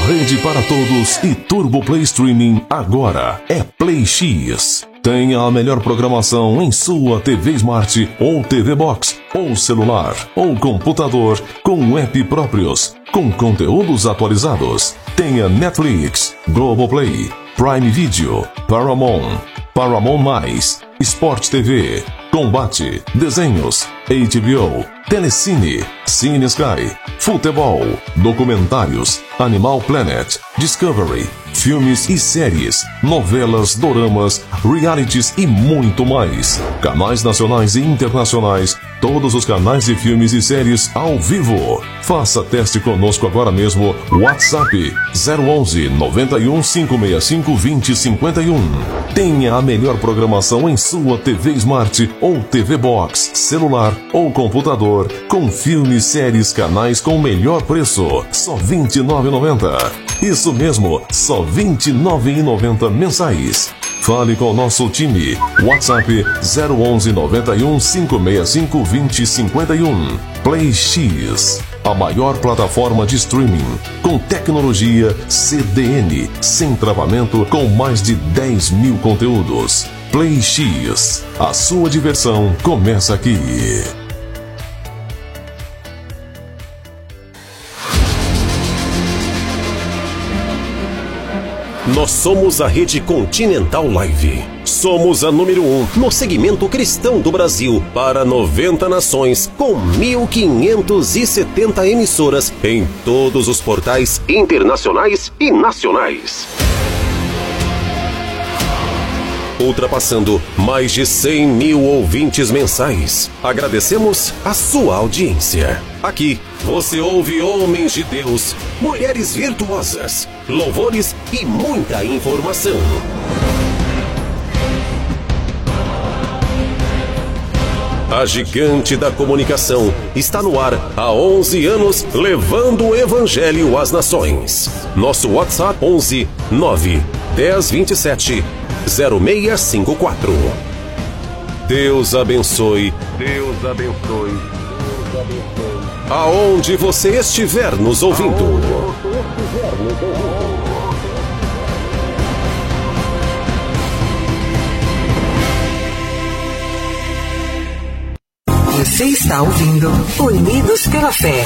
rede para todos e Turbo Play Streaming agora é Play X. Tenha a melhor programação em sua TV Smart ou TV Box, ou celular, ou computador, com app próprios, com conteúdos atualizados. Tenha Netflix, Globoplay, Prime Video, Paramount, Paramount+, Sport TV, Combate, Desenhos, HBO, Telecine, Cine Sky, Futebol, Documentários, Animal Planet, Discovery, filmes e séries, novelas, doramas, realities e muito mais. Canais nacionais e internacionais, todos os canais de filmes e séries ao vivo. Faça teste conosco agora mesmo. WhatsApp 011 91 565 2051. Tenha a melhor programação em sua TV Smart ou TV Box, celular ou computador, com filmes, séries, canais com o melhor preço. Só R$ 29,90. Isso mesmo, só R$ 29,90 mensais. Fale com o nosso time. WhatsApp 011 91 565 2051. Play X, a maior plataforma de streaming com tecnologia CDN, sem travamento, com mais de 10 mil conteúdos. Play X, a sua diversão começa aqui. Nós somos a Rede Continental Live. Somos a número 1 no segmento cristão do Brasil para 90 nações, com 1.570 emissoras em todos os portais internacionais e nacionais. Ultrapassando mais de 100 mil ouvintes mensais. Agradecemos a sua audiência. Aqui você ouve homens de Deus, mulheres virtuosas, louvores e muita informação. A gigante da comunicação está no ar há 11 anos, levando o evangelho às nações. Nosso WhatsApp 11 9 10 27 0654. Deus abençoe. Deus abençoe. Deus abençoe. Aonde você estiver nos ouvindo. Você está ouvindo Unidos pela Fé.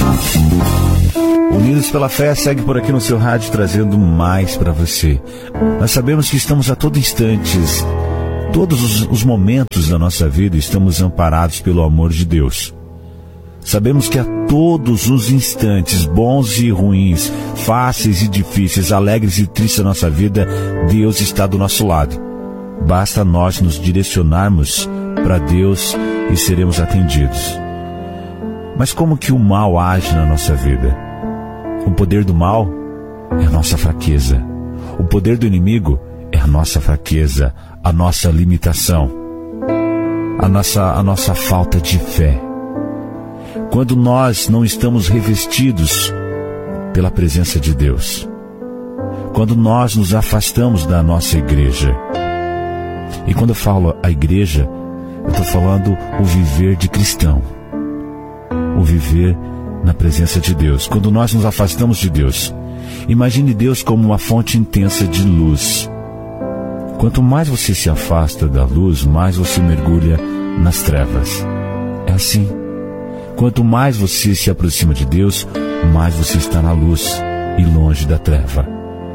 Unidos pela Fé segue por aqui no seu rádio, trazendo mais para você. Nós sabemos que estamos a todo instante, todos os momentos da nossa vida, estamos amparados pelo amor de Deus. Sabemos que a todos os instantes, bons e ruins, fáceis e difíceis, alegres e tristes da nossa vida, Deus está do nosso lado. Basta nós nos direcionarmos para Deus e seremos atendidos. Mas como que o mal age na nossa vida? O poder do mal é a nossa fraqueza. O poder do inimigo é a nossa fraqueza, a nossa limitação, a nossa falta de fé. Quando nós não estamos revestidos pela presença de Deus, quando nós nos afastamos da nossa igreja. E quando eu falo a igreja, eu estou falando o viver de cristão, o viver na presença de Deus. Quando nós nos afastamos de Deus, imagine Deus como uma fonte intensa de luz. Quanto mais você se afasta da luz, mais você mergulha nas trevas. É assim. Quanto mais você se aproxima de Deus, mais você está na luz e longe da treva.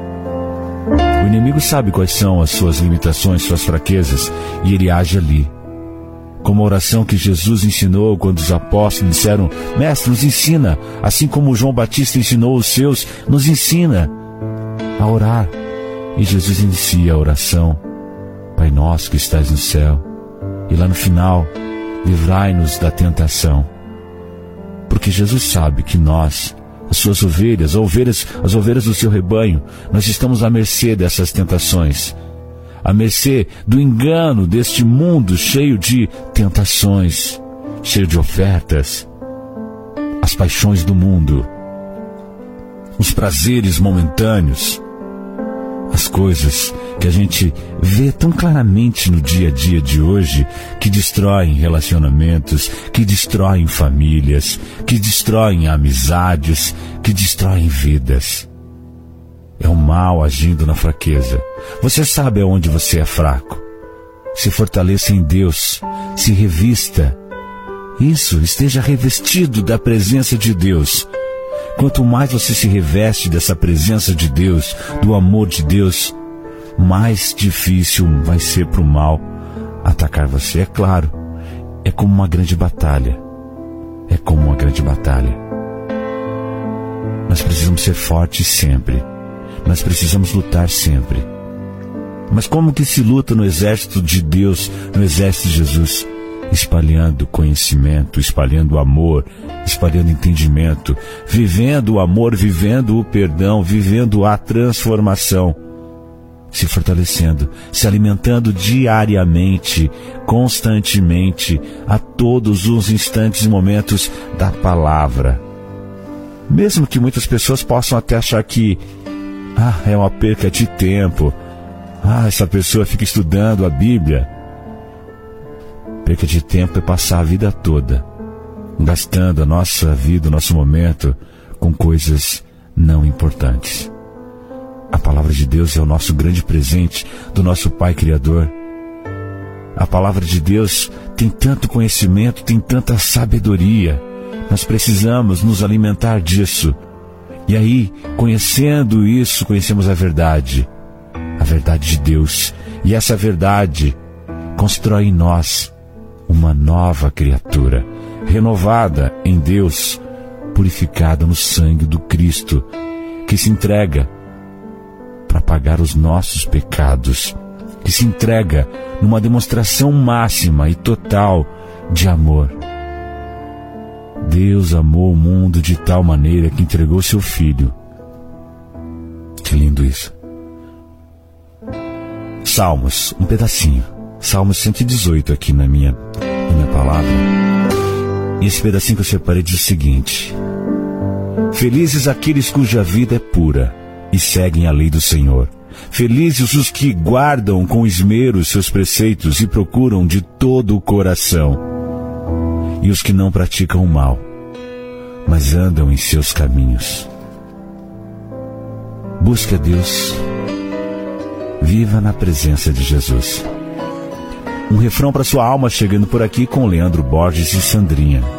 O inimigo sabe quais são as suas limitações, suas fraquezas, e ele age ali. Como a oração que Jesus ensinou quando os apóstolos disseram: Mestre, nos ensina, assim como João Batista ensinou os seus, nos ensina a orar. E Jesus inicia a oração: Pai nosso que estás no céu. E lá no final, livrai-nos da tentação. Porque Jesus sabe que nós, as suas ovelhas, as ovelhas do seu rebanho, nós estamos à mercê dessas tentações, à mercê do engano deste mundo cheio de tentações, cheio de ofertas, as paixões do mundo, os prazeres momentâneos, as coisas que a gente vê tão claramente no dia a dia de hoje, que destroem relacionamentos, que destroem famílias, que destroem amizades, que destroem vidas. É o mal agindo na fraqueza. Você sabe aonde você é fraco. Se fortaleça em Deus. Se revista. Isso, esteja revestido da presença de Deus. Quanto mais você se reveste dessa presença de Deus, do amor de Deus, mais difícil vai ser para o mal atacar você. É claro, é como uma grande batalha. É como uma grande batalha. Nós precisamos ser fortes sempre. Nós precisamos lutar sempre. Mas como que se luta no exército de Deus, no exército de Jesus? Espalhando conhecimento, espalhando amor, espalhando entendimento, vivendo o amor, vivendo o perdão, vivendo a transformação, se fortalecendo, se alimentando diariamente, constantemente, a todos os instantes e momentos da palavra. Mesmo que muitas pessoas possam até achar que é uma perca de tempo, essa pessoa fica estudando a Bíblia. Perca de tempo é passar a vida toda gastando a nossa vida, o nosso momento com coisas não importantes. A palavra de Deus é o nosso grande presente do nosso Pai Criador. A palavra de Deus tem tanto conhecimento, tem tanta sabedoria. Nós precisamos nos alimentar disso. E aí, conhecendo isso, conhecemos a verdade de Deus. E essa verdade constrói em nós uma nova criatura, renovada em Deus, purificada no sangue do Cristo, que se entrega para pagar os nossos pecados, que se entrega numa demonstração máxima e total de amor. Deus amou o mundo de tal maneira que entregou seu Filho. Que lindo isso. Salmos, um pedacinho. Salmos 118 aqui na minha palavra. E esse pedacinho que eu separei diz o seguinte: felizes aqueles cuja vida é pura e seguem a lei do Senhor. Felizes os que guardam com esmero seus preceitos e procuram de todo o coração. E os que não praticam o mal, mas andam em seus caminhos. Busque a Deus. Viva na presença de Jesus. Um refrão para sua alma chegando por aqui com Leandro Borges e Sandrinha.